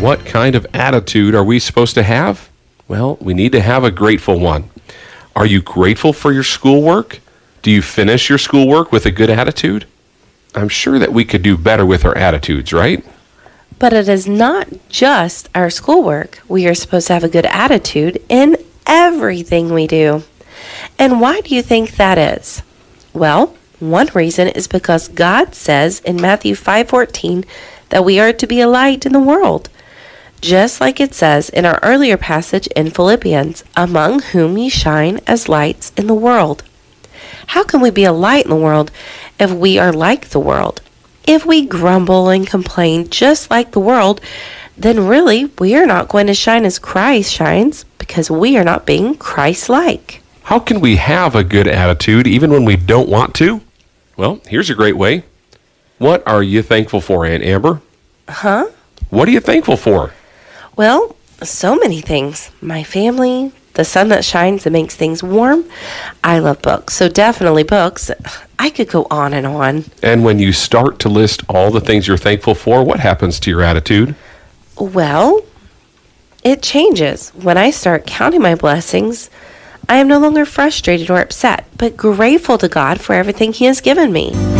what kind of attitude are we supposed to have? Well, we need to have a grateful one. Are you grateful for your schoolwork? Do you finish your schoolwork with a good attitude? I'm sure that we could do better with our attitudes, right? But it is not just our schoolwork. We are supposed to have a good attitude in everything we do. And why do you think that is? Well, one reason is because God says in Matthew 5:14 that we are to be a light in the world. Just like it says in our earlier passage in Philippians, among whom ye shine as lights in the world. How can we be a light in the world if we are like the world? If we grumble and complain just like the world, then really we are not going to shine as Christ shines because we are not being Christ-like. How can we have a good attitude even when we don't want to? Well, here's a great way. What are you thankful for, Aunt Amber? Huh? What are you thankful for? Well, so many things. My family, the sun that shines that makes things warm. I love books, so definitely books. I could go on and on. And when you start to list all the things you're thankful for, what happens to your attitude? Well, it changes. When I start counting my blessings, I am no longer frustrated or upset, but grateful to God for everything He has given me.